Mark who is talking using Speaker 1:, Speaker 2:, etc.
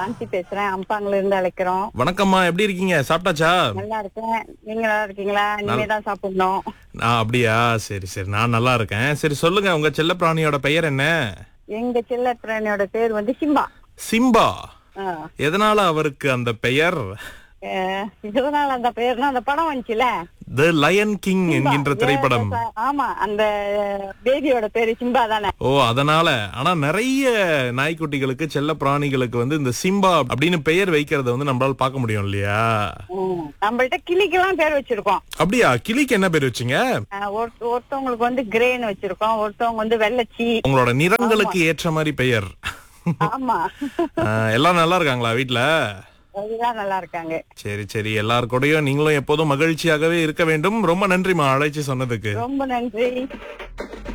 Speaker 1: சாந்தி பேசுறேன். அம்பாங்கல இருந்து அழைக்கிறோம்.
Speaker 2: வணக்கம்மா, எப்படி இருக்கீங்க? சாப்பிட்டாச்சா?
Speaker 1: நல்லா இருக்கேன். நீங்க நல்லா இருக்கீங்களா? இனிமேதான் சாப்பிடணும்.
Speaker 2: அப்படியா? சரி சரி, நான் நல்லா இருக்கேன். சரி சொல்லுங்க, உங்க செல்ல பிராணியோட பெயர் என்ன?
Speaker 1: எங்க செல்ல பிராணியோட பேர் வந்து சிம்பா.
Speaker 2: சிம்பா.
Speaker 1: ஆ.
Speaker 2: எதனால அவருக்கு அந்த பெயர்?
Speaker 1: இதனால அந்த பேர்னா அந்த படம் வந்துச்சுல,
Speaker 2: தி லயன் கிங் என்கின்ற திரைப்படம்.
Speaker 1: ஆமா, அந்த பேபியோட பேரு சிம்பா தானே.
Speaker 2: ஓ, அதனால. ஆனா நிறைய நாய்க்குட்டிகளுக்கு, செல்ல பிராணிகளுக்கு வந்து இந்த சிம்பா அப்படின்னு பெயர் வைக்கிறத வந்து நம்மளால பார்க்க முடியும் இல்லையா?
Speaker 1: நம்மள்ட்ட கிளிக்கெல்லாம் பேர் வச்சிருக்கோம்.
Speaker 2: அப்படியா? கிளிக்கு என்ன பேர் வச்சீங்க?
Speaker 1: ஒருத்தவங்களுக்கு வந்து கிரேன்னு வச்சிருக்கோம், ஒருத்தவங்க வந்து வெள்ளச்சி.
Speaker 2: உங்களோட நிறங்களுக்கு ஏற்ற மாதிரி பெயர்.
Speaker 1: ஆமா.
Speaker 2: எல்லாம் நல்லா இருக்காங்களா வீட்ல?
Speaker 1: எல்லாம் நல்லா இருக்காங்க.
Speaker 2: சரி சரி, எல்லார் கூடயும் நீங்களும் எப்போதும் மகிழ்ச்சியாகவே இருக்க வேண்டும். ரொம்ப நன்றிமா அழைச்சி சொன்னதுக்கு.
Speaker 1: ரொம்ப நன்றி.